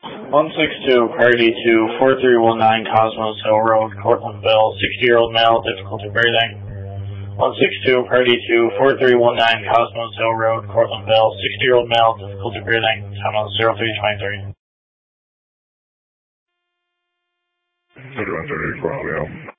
162, priority to 4319 Cosmos Hill Road, Cortlandville, 60-year-old male, difficulty breathing. 162, priority to 4319 Cosmos Hill Road, Cortlandville, 60-year-old male, difficulty breathing, time on 0323. 3130, Cortlandville.